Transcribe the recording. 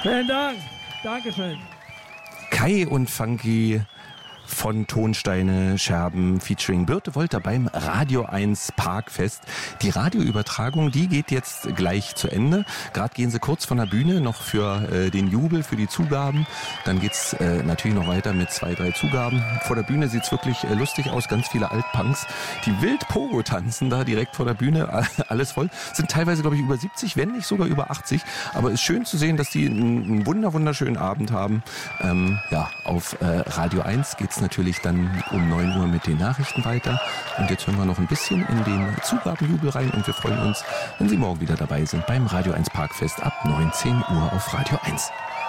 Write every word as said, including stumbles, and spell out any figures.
Vielen Dank. Dankeschön. Kai und Funky von Tonsteine Scherben featuring Birte Wolter beim Radio eins Parkfest. Die Radioübertragung, die geht jetzt gleich zu Ende. Gerade gehen sie kurz von der Bühne noch für äh, den Jubel, für die Zugaben. Dann geht's äh, natürlich noch weiter mit zwei, drei Zugaben. Vor der Bühne sieht's wirklich äh, lustig aus. Ganz viele Altpunks, die wild Pogo tanzen da direkt vor der Bühne. Alles voll. Sind teilweise, glaube ich, über siebzig, wenn nicht sogar über achtzig. Aber ist schön zu sehen, dass die einen, einen wunder, wunderschönen Abend haben. Ähm, ja, auf äh, Radio eins geht's natürlich dann um neun Uhr mit den Nachrichten weiter. Und jetzt hören wir noch ein bisschen in den Zugabenjubel rein und wir freuen uns, wenn Sie morgen wieder dabei sind beim Radio eins Parkfest ab neunzehn Uhr auf Radio eins.